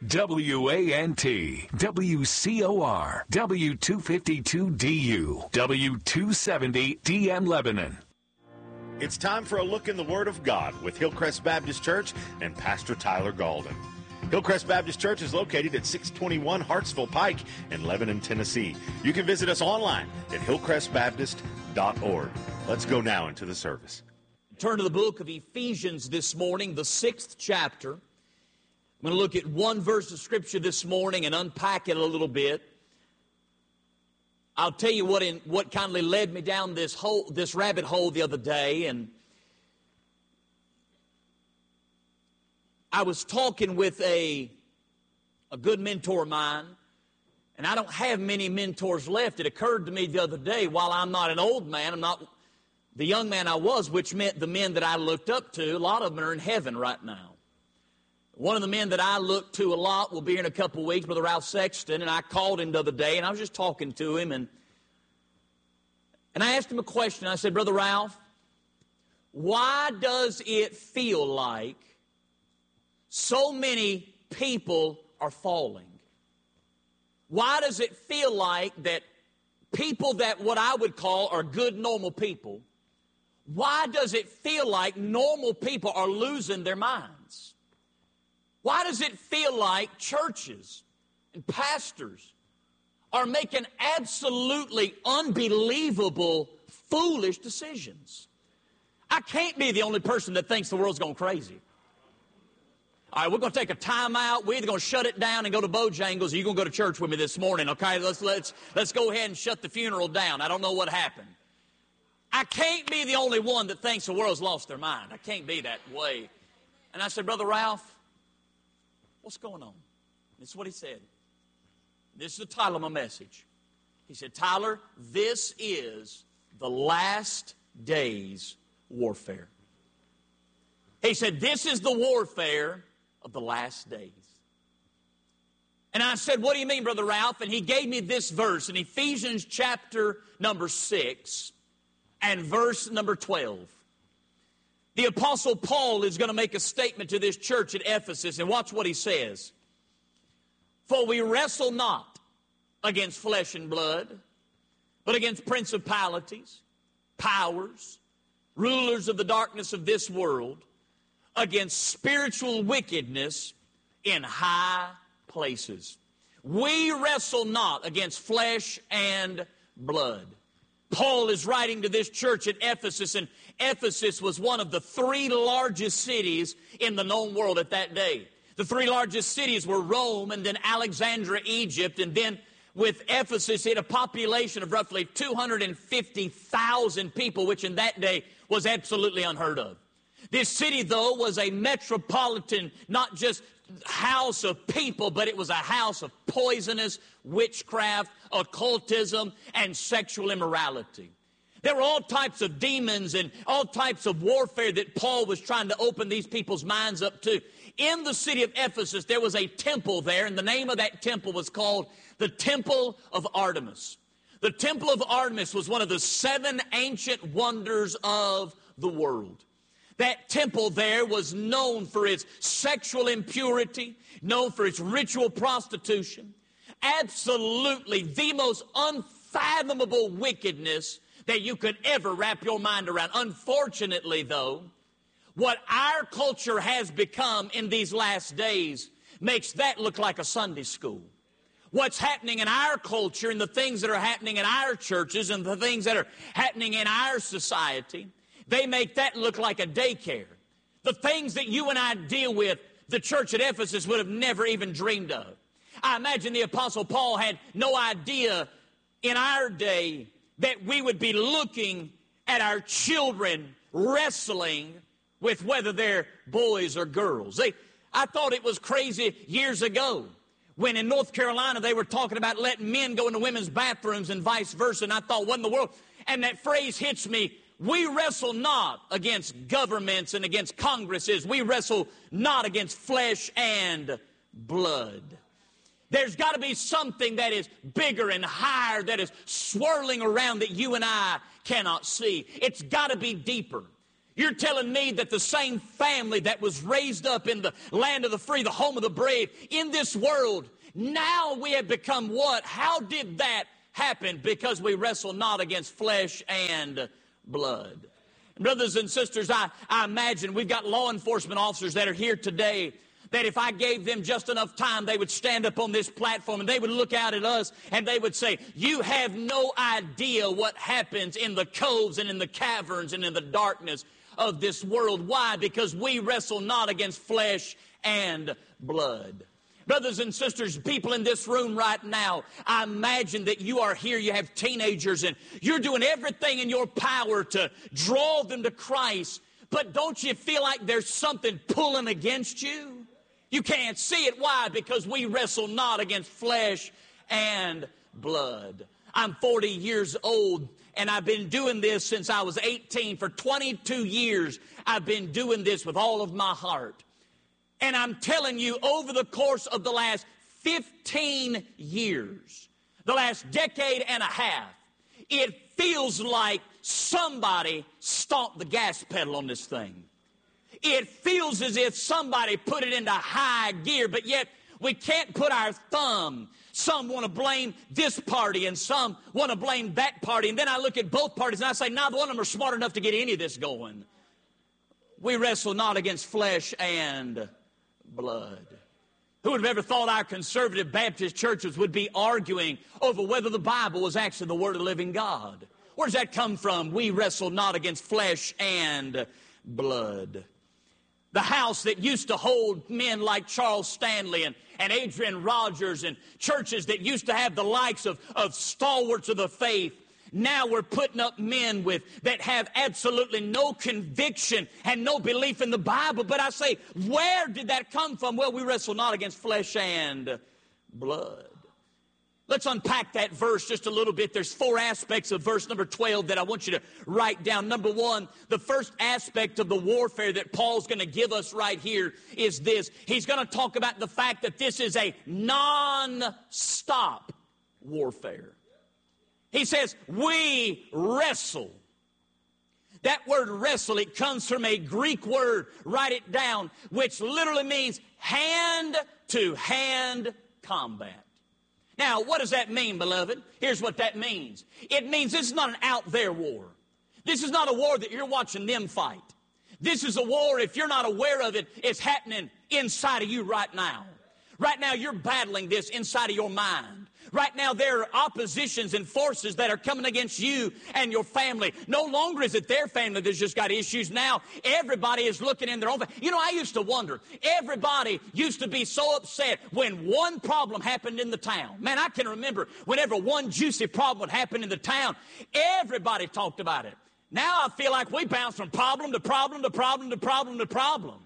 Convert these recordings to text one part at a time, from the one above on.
WANT, WCOR, W252DU, W270 DM Lebanon. It's time for a look in the Word of God with Hillcrest Baptist Church and Pastor Tyler Galden. Hillcrest Baptist Church is located at 621 Hartsville Pike in Lebanon, Tennessee. You can visit us online at hillcrestbaptist.org. Let's go now into the service. Turn to the book of Ephesians this morning, the 6th chapter. I'm going to look at one verse of Scripture this morning and unpack it a little bit. I'll tell you what kindly led me down this rabbit hole the other day, and I was talking with a good mentor of mine, and I don't have many mentors left. It occurred to me the other day, while I'm not an old man, I'm not the young man I was, which meant the men that I looked up to, a lot of them are in heaven right now. One of the men that I look to a lot will be here in a couple of weeks, Brother Ralph Sexton, and I called him the other day, and I was just talking to him, and I asked him a question. I said, Brother Ralph, why does it feel like so many people are falling? Why does it feel like that people that what I would call are good, normal people, why does it feel like normal people are losing their minds? Why does it feel like churches and pastors are making absolutely unbelievable, foolish decisions? I can't be the only person that thinks the world's gone crazy. All right, we're going to take a time out. We're either going to shut it down and go to Bojangles, or you're going to go to church with me this morning, okay? Let's go ahead and shut the funeral down. I don't know what happened. I can't be the only one that thinks the world's lost their mind. I can't be that way. And I said, Brother Ralph, what's going on? This is what he said. This is the title of my message. He said, Tyler, this is the last days warfare. He said, this is the warfare of the last days. And I said, what do you mean, Brother Ralph? And he gave me this verse in Ephesians chapter number 6 and verse number 12. The Apostle Paul is going to make a statement to this church at Ephesus, and watch what he says. For we wrestle not against flesh and blood, but against principalities, powers, rulers of the darkness of this world, against spiritual wickedness in high places. We wrestle not against flesh and blood. Paul is writing to this church at Ephesus, and Ephesus was one of the three largest cities in the known world at that day. The three largest cities were Rome, and then Alexandria, Egypt, and then with Ephesus, it had a population of roughly 250,000 people, which in that day was absolutely unheard of. This city, though, was a metropolitan, not just house of people, but it was a house of poisonous witchcraft, occultism, and sexual immorality. There were all types of demons and all types of warfare that Paul was trying to open these people's minds up to. In the city of Ephesus, there was a temple there, and the name of that temple was called the Temple of Artemis. The Temple of Artemis was one of the 7 ancient wonders of the world. That temple there was known for its sexual impurity, known for its ritual prostitution, absolutely the most unfathomable wickedness that you could ever wrap your mind around. Unfortunately, though, what our culture has become in these last days makes that look like a Sunday school. What's happening in our culture and the things that are happening in our churches and the things that are happening in our society, they make that look like a daycare. The things that you and I deal with, the church at Ephesus would have never even dreamed of. I imagine the Apostle Paul had no idea in our day that we would be looking at our children wrestling with whether they're boys or girls. I thought it was crazy years ago when in North Carolina they were talking about letting men go into women's bathrooms and vice versa, and I thought, what in the world? And that phrase hits me. We wrestle not against governments and against Congresses. We wrestle not against flesh and blood. There's got to be something that is bigger and higher that is swirling around that you and I cannot see. It's got to be deeper. You're telling me that the same family that was raised up in the land of the free, the home of the brave, in this world, now we have become what? How did that happen? Because we wrestle not against flesh and blood. Brothers and sisters, I imagine we've got law enforcement officers that are here today that if I gave them just enough time, they would stand up on this platform and they would look out at us and they would say, you have no idea what happens in the coves and in the caverns and in the darkness of this world. Why? Because we wrestle not against flesh and blood. Brothers and sisters, people in this room right now, I imagine that you are here, you have teenagers, and you're doing everything in your power to draw them to Christ. But don't you feel like there's something pulling against you? You can't see it. Why? Because we wrestle not against flesh and blood. I'm 40 years old, and I've been doing this since I was 18. For 22 years, I've been doing this with all of my heart. And I'm telling you, over the course of the last 15 years, the last decade and a half, it feels like somebody stomped the gas pedal on this thing. It feels as if somebody put it into high gear, but yet we can't put our thumb. Some want to blame this party and some want to blame that party. And then I look at both parties and I say, neither one of them are smart enough to get any of this going. We wrestle not against flesh and blood. Who would have ever thought our conservative Baptist churches would be arguing over whether the Bible was actually the Word of the living God? Where does that come from? We wrestle not against flesh and blood. The house that used to hold men like Charles Stanley and Adrian Rogers, and churches that used to have the likes of stalwarts of the faith, now we're putting up men that have absolutely no conviction and no belief in the Bible. But I say, where did that come from? Well, we wrestle not against flesh and blood. Let's unpack that verse just a little bit. There's 4 aspects of verse number 12 that I want you to write down. Number 1, the first aspect of the warfare that Paul's going to give us right here is this. He's going to talk about the fact that this is a non-stop warfare. He says, we wrestle. That word wrestle, it comes from a Greek word, write it down, which literally means hand-to-hand combat. Now, what does that mean, beloved? Here's what that means. It means this is not an out-there war. This is not a war that you're watching them fight. This is a war, if you're not aware of it, it's happening inside of you right now. Right now, you're battling this inside of your mind. Right now, there are oppositions and forces that are coming against you and your family. No longer is it their family that's just got issues. Now, everybody is looking in their own family. You know, I used to wonder, everybody used to be so upset when one problem happened in the town. Man, I can remember whenever one juicy problem would happen in the town, everybody talked about it. Now I feel like we bounce from problem to problem to problem to problem to problem.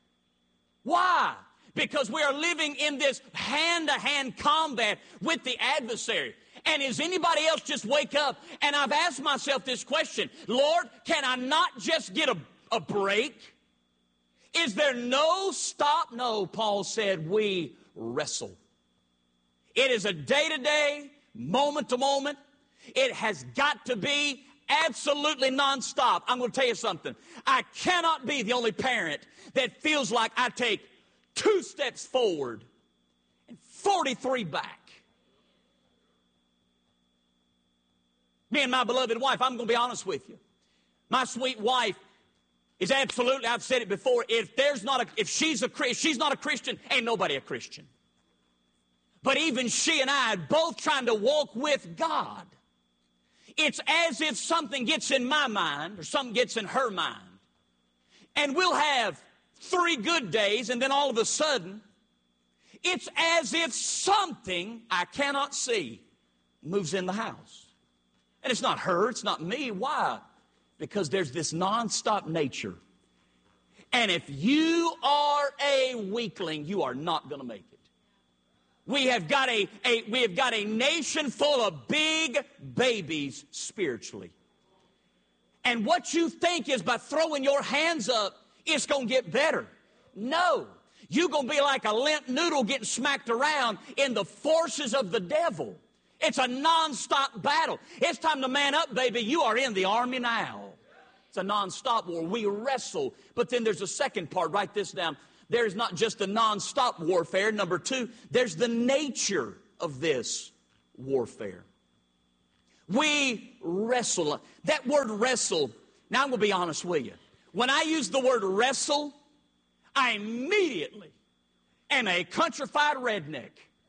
Why? Because we are living in this hand-to-hand combat with the adversary. And is anybody else just wake up? And I've asked myself this question, Lord, can I not just get a break? Is there no stop? No, Paul said, we wrestle. It is a day-to-day, moment-to-moment. It has got to be absolutely nonstop. I'm going to tell you something. I cannot be the only parent that feels like I take 2 steps forward and 43 back. Me and my beloved wife, I'm going to be honest with you. My sweet wife is absolutely, I've said it before, if she's not a Christian, ain't nobody a Christian. But even she and I both trying to walk with God. It's as if something gets in my mind or something gets in her mind. And we'll have 3 good days, and then all of a sudden, it's as if something I cannot see moves in the house. And it's not her, it's not me. Why? Because there's this nonstop nature. And if you are a weakling, you are not going to make it. We have got a nation full of big babies spiritually. And what you think is by throwing your hands up, it's going to get better. No. You're going to be like a limp noodle getting smacked around in the forces of the devil. It's a nonstop battle. It's time to man up, baby. You are in the army now. It's a non-stop war. We wrestle. But then there's a second part. Write this down. There's not just a non-stop warfare. Number two, there's the nature of this warfare. We wrestle. That word wrestle, now I'm going to be honest with you. When I use the word wrestle, I immediately am a countrified redneck.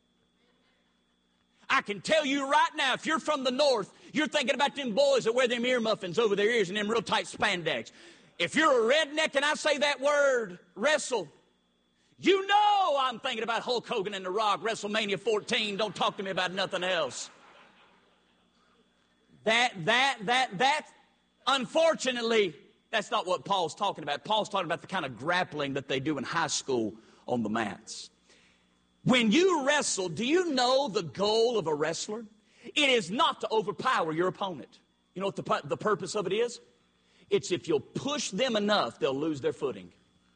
I can tell you right now, if you're from the north, you're thinking about them boys that wear them ear muffins over their ears and them real tight spandex. If you're a redneck and I say that word, wrestle, you know I'm thinking about Hulk Hogan and The Rock, WrestleMania 14. Don't talk to me about nothing else. Unfortunately, that's not what Paul's talking about. Paul's talking about the kind of grappling that they do in high school on the mats. When you wrestle, do you know the goal of a wrestler? It is not to overpower your opponent. You know what the purpose of it is? It's if you'll push them enough, they'll lose their footing.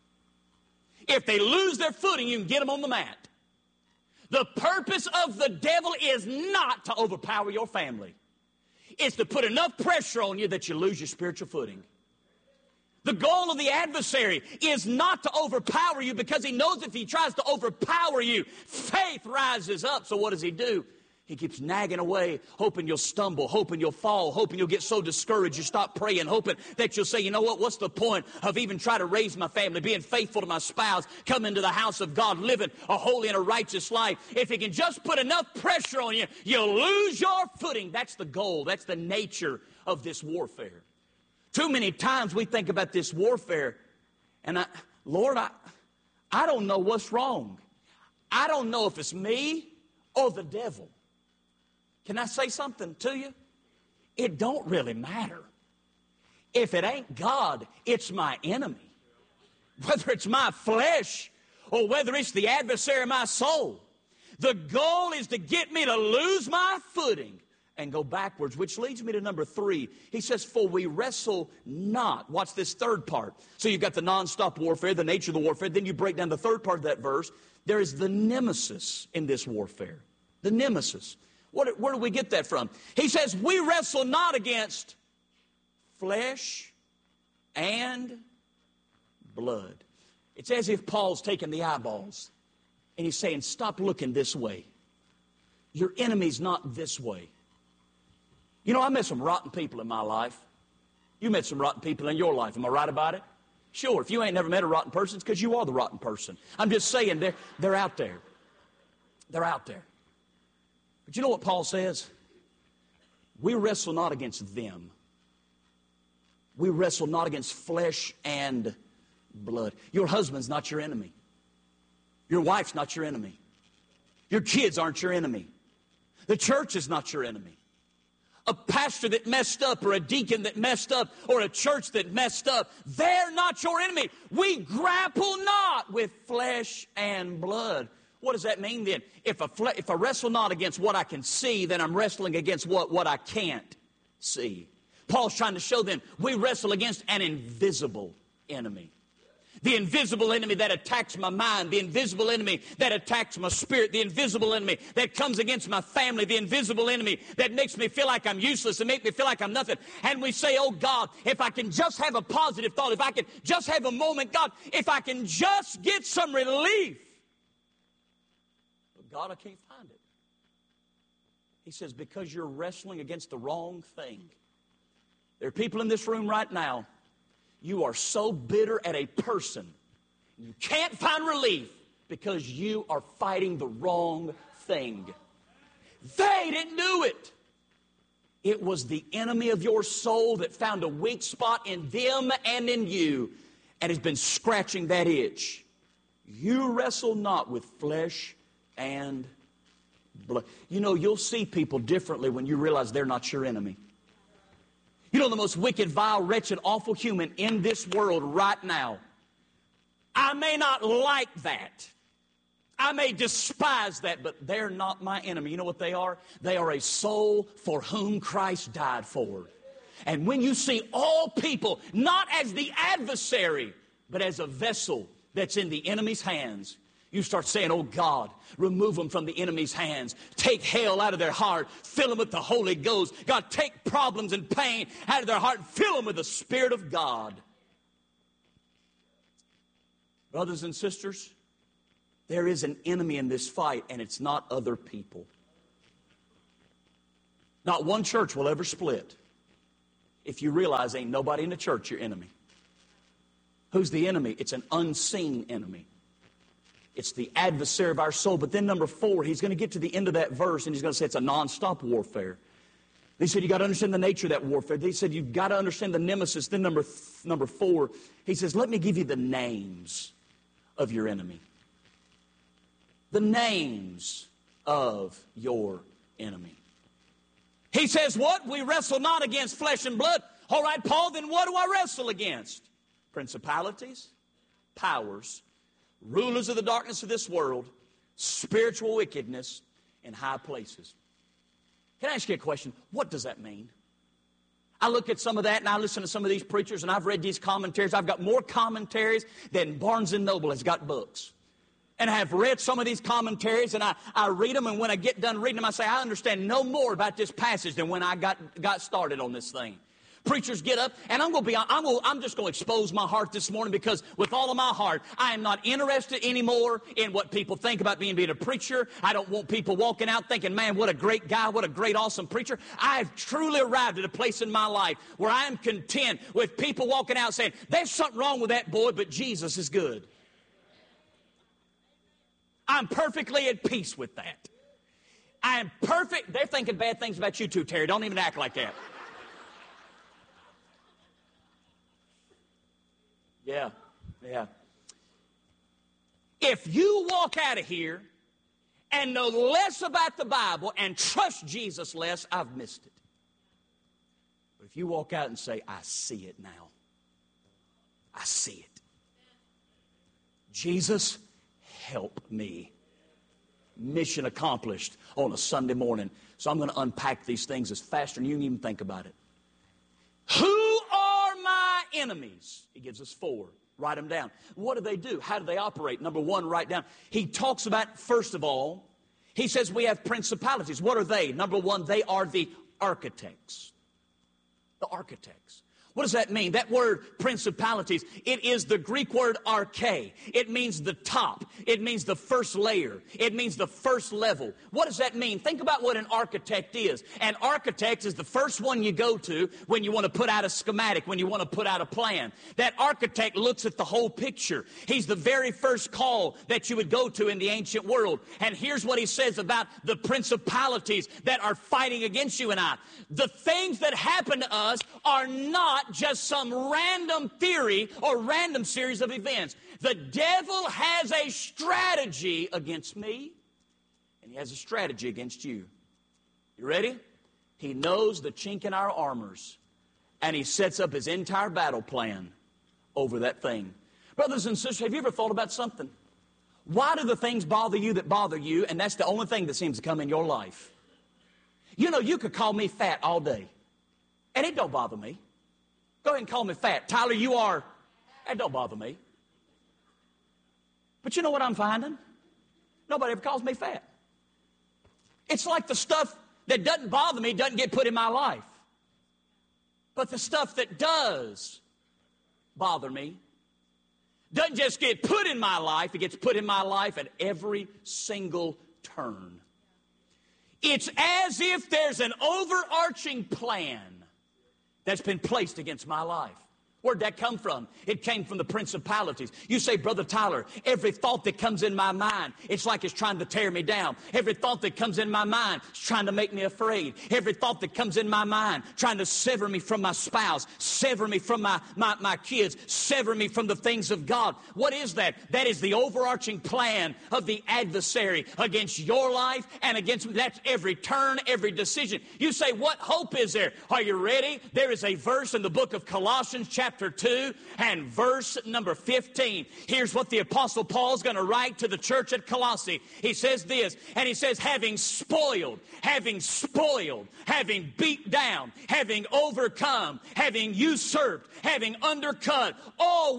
If they lose their footing, you can get them on the mat. The purpose of the devil is not to overpower your family. It's to put enough pressure on you that you lose your spiritual footing. The goal of the adversary is not to overpower you, because he knows if he tries to overpower you, faith rises up. So what does he do? He keeps nagging away, hoping you'll stumble, hoping you'll fall, hoping you'll get so discouraged you stop praying, hoping that you'll say, you know what, what's the point of even trying to raise my family, being faithful to my spouse, coming to the house of God, living a holy and a righteous life. If he can just put enough pressure on you, you'll lose your footing. That's the goal. That's the nature of this warfare. Too many times we think about this warfare, and I don't know what's wrong. I don't know if it's me or the devil. Can I say something to you? It don't really matter. If it ain't God, it's my enemy. Whether it's my flesh or whether it's the adversary of my soul. The goal is to get me to lose my footing and go backwards, which leads me to number 3. He says, for we wrestle not. Watch this third part. So you've got the nonstop warfare, the nature of the warfare. Then you break down the third part of that verse. There is the nemesis in this warfare. The nemesis. Where do we get that from? He says, we wrestle not against flesh and blood. It's as if Paul's taking the eyeballs and he's saying, stop looking this way. Your enemy's not this way. You know, I met some rotten people in my life. You met some rotten people in your life. Am I right about it? Sure, if you ain't never met a rotten person, it's because you are the rotten person. I'm just saying, they're out there. They're out there. But you know what Paul says? We wrestle not against them. We wrestle not against flesh and blood. Your husband's not your enemy. Your wife's not your enemy. Your kids aren't your enemy. The church is not your enemy. A pastor that messed up, or a deacon that messed up, or a church that messed up, they're not your enemy. We grapple not with flesh and blood. What does that mean then? If I wrestle not against what I can see, then I'm wrestling against what I can't see. Paul's trying to show them we wrestle against an invisible enemy. The invisible enemy that attacks my mind, the invisible enemy that attacks my spirit, the invisible enemy that comes against my family, the invisible enemy that makes me feel like I'm useless and make me feel like I'm nothing. And we say, oh God, if I can just have a positive thought, if I can just have a moment, God, if I can just get some relief. But God, I can't find it. He says, because you're wrestling against the wrong thing. There are people in this room right now, you are so bitter at a person, you can't find relief because you are fighting the wrong thing. They didn't do it. It was the enemy of your soul that found a weak spot in them and in you and has been scratching that itch. You wrestle not with flesh and blood. You know, you'll see people differently when you realize they're not your enemy. You know, the most wicked, vile, wretched, awful human in this world right now, I may not like that. I may despise that, but they're not my enemy. You know what they are? They are a soul for whom Christ died for. And when you see all people, not as the adversary, but as a vessel that's in the enemy's hands, You start saying, oh God, remove them from the enemy's hands. Take hell out of their heart. Fill them with the Holy Ghost. God, take problems and pain out of their heart and fill them with the Spirit of God. Brothers and sisters, there is an enemy in this fight, and it's not other people. Not one church will ever split if you realize ain't nobody in the church your enemy. Who's the enemy? It's an unseen enemy. It's the adversary of our soul. But then number 4, he's going to get to the end of that verse and he's going to say it's a nonstop warfare. He said you got to understand the nature of that warfare. He said you've got to understand the nemesis. Then number 4, he says, let me give you the names of your enemy. The names of your enemy. He says, what? We wrestle not against flesh and blood. All right, Paul, then what do I wrestle against? Principalities, powers, rulers of the darkness of this world, spiritual wickedness in high places. Can I ask you a question? What does that mean? I look at some of that and I listen to some of these preachers and I've read these commentaries. I've got more commentaries than Barnes & Noble has got books. And I have read some of these commentaries and I read them, and when I get done reading them, I say, I understand no more about this passage than when I got started on this thing. Preachers get up, and I'm just going to expose my heart this morning, because with all of my heart, I am not interested anymore in what people think about being a preacher. I don't want people walking out thinking, man, what a great guy, what a great, awesome preacher. I've truly arrived at a place in my life where I am content with people walking out saying, there's something wrong with that boy, but Jesus is good. I'm perfectly at peace with that. I am perfect. They're thinking bad things about you too, Terry. Don't even act like that. Yeah. If you walk out of here and know less about the Bible and trust Jesus less, I've missed it. But if you walk out and say, I see it now. I see it. Jesus, help me. Mission accomplished on a Sunday morning. So I'm going to unpack these things as faster than you can even think about it. Who are my enemies? He gives us 4. Write them down. What do they do? How do they operate? Number 1, write down. He talks about, first of all, he says we have principalities. What are they? Number 1, they are the architects. The architects. What does that mean? That word principalities, it is the Greek word arche. It means the top. It means the first layer. It means the first level. What does that mean? Think about what an architect is. An architect is the first one you go to when you want to put out a schematic, when you want to put out a plan. That architect looks at the whole picture. He's the very first call that you would go to in the ancient world. And here's what he says about the principalities that are fighting against you and I. The things that happen to us are not just some random theory or random series of events. The devil has a strategy against me, and he has a strategy against you. You ready? He knows the chink in our armors, and he sets up his entire battle plan over that thing. Brothers and sisters, have you ever thought about something? Why do the things bother you that bother you, and that's the only thing that seems to come in your life? You know, you could call me fat all day, and it don't bother me. Go ahead and call me fat. Tyler, you are. That don't bother me. But you know what I'm finding? Nobody ever calls me fat. It's like the stuff that doesn't bother me doesn't get put in my life. But the stuff that does bother me doesn't just get put in my life. It gets put in my life at every single turn. It's as if there's an overarching plan that's been placed against my life. Where'd that come from? It came from the principalities. You say, Brother Tyler, every thought that comes in my mind, it's like it's trying to tear me down. Every thought that comes in my mind is trying to make me afraid. Every thought that comes in my mind, trying to sever me from my spouse, sever me from my kids, sever me from the things of God. What is that? That is the overarching plan of the adversary against your life and against me. That's every turn, every decision. You say, what hope is there? Are you ready? There is a verse in the book of Colossians chapter 2 and verse number 15. Here's what the Apostle Paul's going to write to the church at Colossae. He says this, and he says, having spoiled, having beat down, having overcome, having usurped, having undercut all what?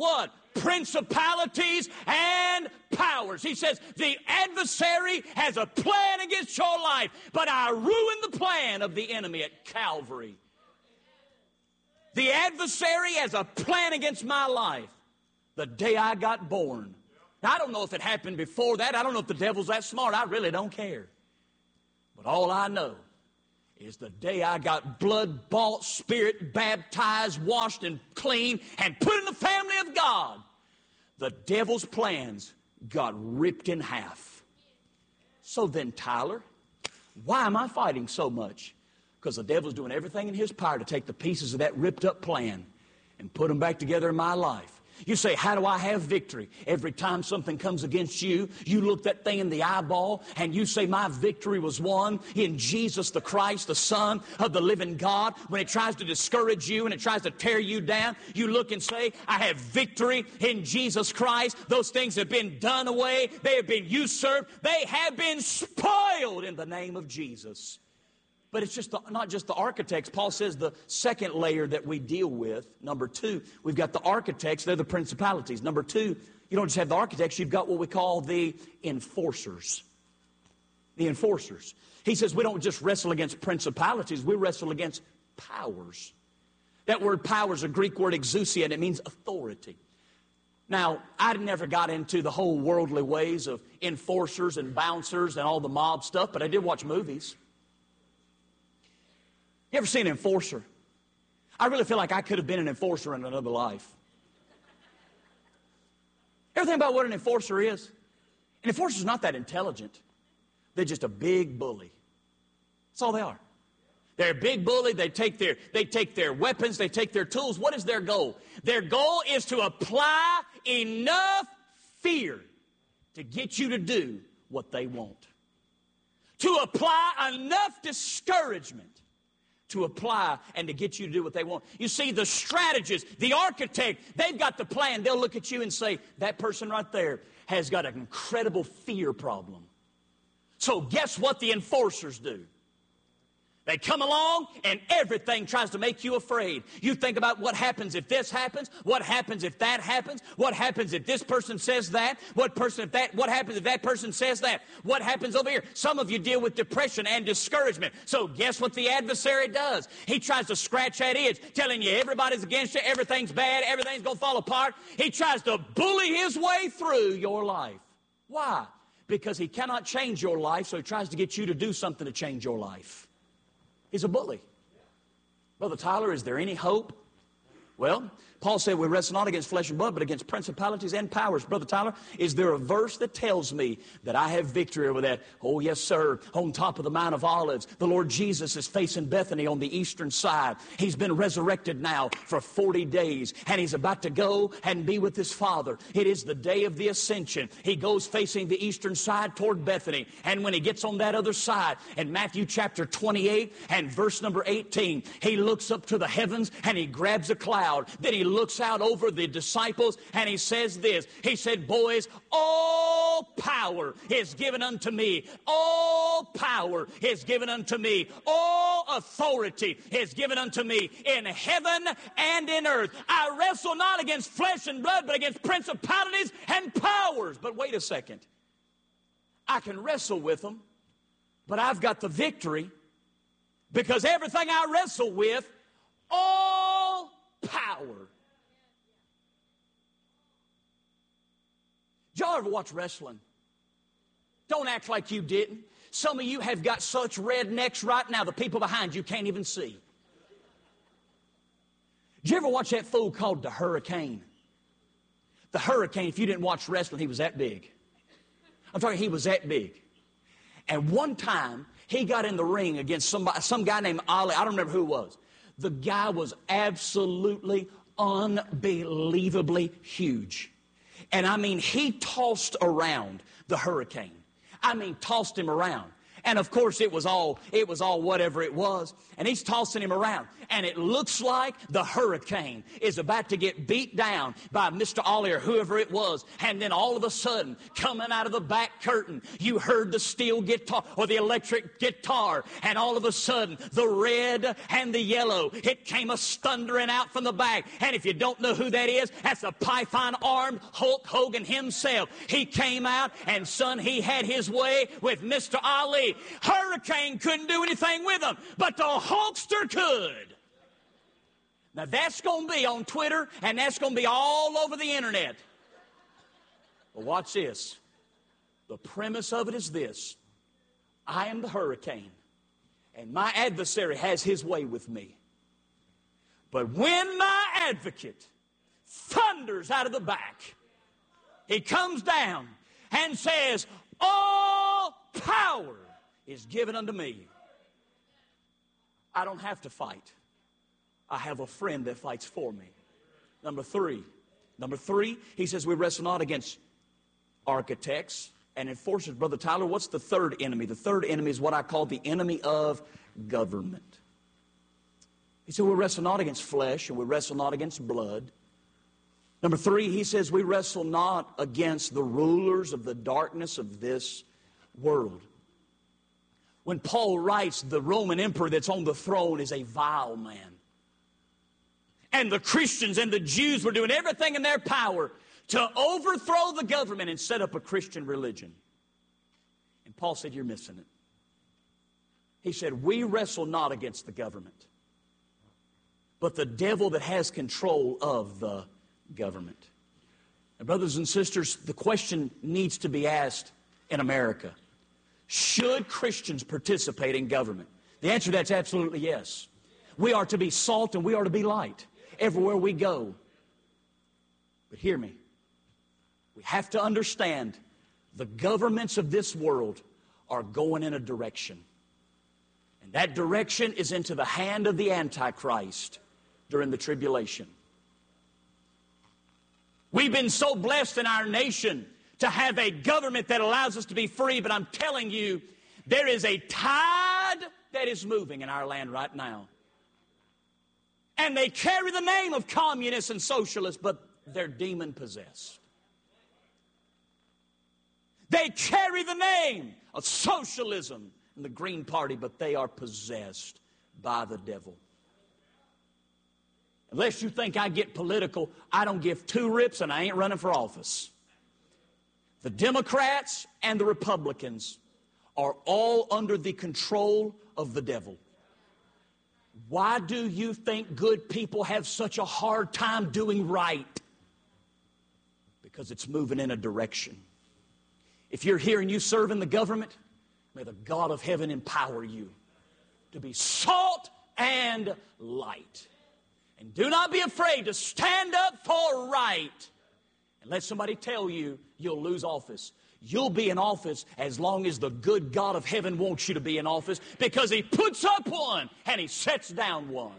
principalities and powers. He says, the adversary has a plan against your life, but I ruined the plan of the enemy at Calvary. The adversary has a plan against my life the day I got born. Now, I don't know if it happened before that. I don't know if the devil's that smart. I really don't care. But all I know is the day I got blood-bought, spirit-baptized, washed and clean, and put in the family of God, the devil's plans got ripped in half. So then, Tyler, why am I fighting so much? Because the devil's doing everything in his power to take the pieces of that ripped-up plan and put them back together in my life. You say, how do I have victory? Every time something comes against you, you look that thing in the eyeball and you say, my victory was won in Jesus the Christ, the Son of the living God. When it tries to discourage you and it tries to tear you down, you look and say, I have victory in Jesus Christ. Those things have been done away. They have been usurped. They have been spoiled in the name of Jesus. But it's just not just the architects. Paul says the second layer that we deal with, number two, we've got the architects, they're the principalities. Number two, you don't just have the architects, you've got what we call the enforcers. The enforcers. He says we don't just wrestle against principalities, we wrestle against powers. That word power is a Greek word exousia, and it means authority. Now, I never got into the whole worldly ways of enforcers and bouncers and all the mob stuff, but I did watch movies. You ever seen an enforcer? I really feel like I could have been an enforcer in another life. Ever think about what an enforcer is? An enforcer's not that intelligent. They're just a big bully. That's all they are. They're a big bully. They take their weapons. They take their tools. What is their goal? Their goal is to apply enough fear to get you to do what they want. To apply enough discouragement to apply and to get you to do what they want. You see, the strategist, the architect, they've got the plan. They'll look at you and say, that person right there has got an incredible fear problem. So guess what the enforcers do? They come along and everything tries to make you afraid. You think about what happens if this happens, what happens if that happens, what happens if this person says that, what happens if that person says that, what happens over here. Some of you deal with depression and discouragement. So guess what the adversary does? He tries to scratch that itch, telling you everybody's against you, everything's bad, everything's going to fall apart. He tries to bully his way through your life. Why? Because he cannot change your life, so he tries to get you to do something to change your life. He's a bully. Brother Tyler, is there any hope? Well, Paul said we wrestle not against flesh and blood, but against principalities and powers. Brother Tyler, is there a verse that tells me that I have victory over that? Oh, yes, sir. On top of the Mount of Olives, the Lord Jesus is facing Bethany on the eastern side. He's been resurrected now for 40 days, and he's about to go and be with his Father. It is the day of the ascension. He goes facing the eastern side toward Bethany, and when he gets on that other side, in Matthew chapter 28 and verse number 18, he looks up to the heavens and he grabs a cloud. Then he looks out over the disciples and he says this. He said, boys, all power is given unto me. All power is given unto me. All authority is given unto me in heaven and in earth. I wrestle not against flesh and blood, but against principalities and powers. But wait a second. I can wrestle with them, but I've got the victory because everything I wrestle with, all power. Did y'all ever watch wrestling? Don't act like you didn't. Some of you have got such rednecks right now, the people behind you can't even see. Did you ever watch that fool called the Hurricane? The Hurricane, if you didn't watch wrestling, he was that big. I'm talking, he was that big. And one time, he got in the ring against some guy named Ali. I don't remember who it was. The guy was absolutely, unbelievably huge. And I mean, he tossed around the Hurricane. I mean, tossed him around. And of course it was all whatever it was. And he's tossing him around. And it looks like the hurricane is about to get beat down by Mr. Ollie or whoever it was. And then all of a sudden, coming out of the back curtain, you heard the steel guitar or the electric guitar. And all of a sudden, the red and the yellow, it came a thundering out from the back. And if you don't know who that is, that's the python-armed Hulk Hogan himself. He came out, and son, he had his way with Mr. Ali. Hurricane couldn't do anything with him, but the Hulkster could. Now that's going to be on Twitter, and that's going to be all over the internet. But watch this. The premise of it is this. I am the hurricane, and my adversary has his way with me. But when my advocate thunders out of the back, he comes down and says, all power is given unto me. I don't have to fight. I have a friend that fights for me. Number three, he says we wrestle not against architects and enforcers. Brother Tyler, what's the third enemy? The third enemy is what I call the enemy of government. He said we wrestle not against flesh and we wrestle not against blood. Number three, he says we wrestle not against the rulers of the darkness of this world. When Paul writes, the Roman emperor that's on the throne is a vile man. And the Christians and the Jews were doing everything in their power to overthrow the government and set up a Christian religion. And Paul said, you're missing it. He said, we wrestle not against the government, but the devil that has control of the government. And brothers and sisters, the question needs to be asked in America. Should Christians participate in government? The answer to that's absolutely yes. We are to be salt and we are to be light everywhere we go. But hear me. We have to understand the governments of this world are going in a direction. And that direction is into the hand of the Antichrist during the tribulation. We've been so blessed in our nation to have a government that allows us to be free, but I'm telling you, there is a tide that is moving in our land right now. And they carry the name of communists and socialists, but they're demon-possessed. They carry the name of socialism and the Green Party, but they are possessed by the devil. Unless you think I get political, I don't give two rips and I ain't running for office. The Democrats and the Republicans are all under the control of the devil. Why do you think good people have such a hard time doing right? Because it's moving in a direction. If you're here and you serve in the government, may the God of heaven empower you to be salt and light. And do not be afraid to stand up for right. And let somebody tell you you'll lose office. You'll be in office as long as the good God of heaven wants you to be in office, because He puts up one and He sets down one.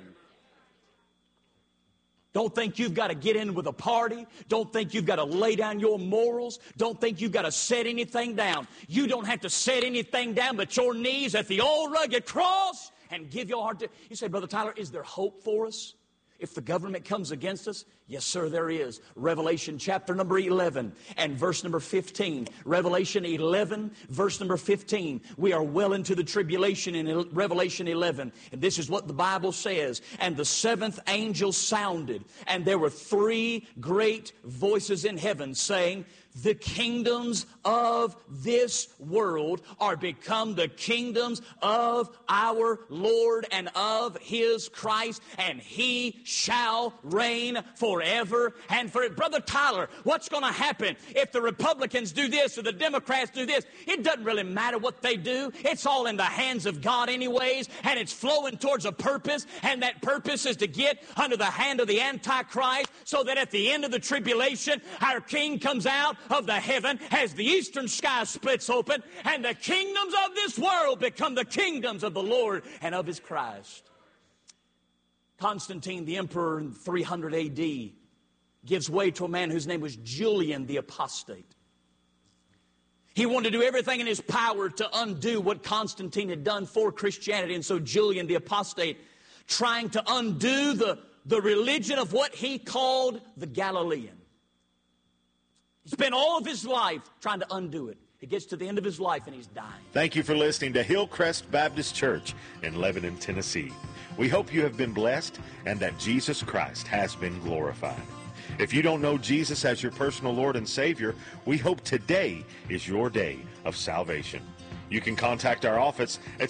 Don't think you've got to get in with a party. Don't think you've got to lay down your morals. Don't think you've got to set anything down. You don't have to set anything down but your knees at the old rugged cross and give your heart to. You say, Brother Tyler, is there hope for us if the government comes against us? Yes, sir, there is. Revelation chapter number 11 and verse number 15. Revelation 11, verse number 15. We are well into the tribulation in Revelation 11. And this is what the Bible says. And the seventh angel sounded, and there were three great voices in heaven saying, the kingdoms of this world are become the kingdoms of our Lord and of His Christ, and He shall reign forever and forever. Brother Tyler, what's going to happen if the Republicans do this or the Democrats do this? It doesn't really matter what they do. It's all in the hands of God anyways, and it's flowing towards a purpose, and that purpose is to get under the hand of the Antichrist, so that at the end of the tribulation, our King comes out of the heaven as the eastern sky splits open, and the kingdoms of this world become the kingdoms of the Lord and of His Christ. Constantine, the emperor in 300 A.D., gives way to a man whose name was Julian the Apostate. He wanted to do everything in his power to undo what Constantine had done for Christianity. And so Julian the apostate, trying to undo the religion of what he called the Galilean. He spent all of his life trying to undo it. He gets to the end of his life and he's dying. Thank you for listening to Hillcrest Baptist Church in Lebanon, Tennessee. We hope you have been blessed and that Jesus Christ has been glorified. If you don't know Jesus as your personal Lord and Savior, we hope today is your day of salvation. You can contact our office at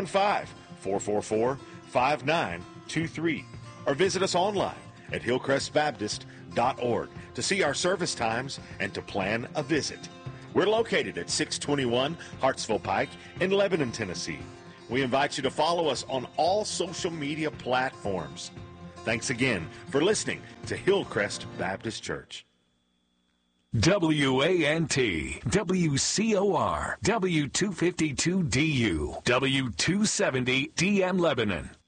615-444-5923 or visit us online at hillcrestbaptist.org to see our service times and to plan a visit. We're located at 621 Hartsville Pike in Lebanon, Tennessee. We invite you to follow us on all social media platforms. Thanks again for listening to Hillcrest Baptist Church. WANT, WCOR, W252DU, W270 DM Lebanon.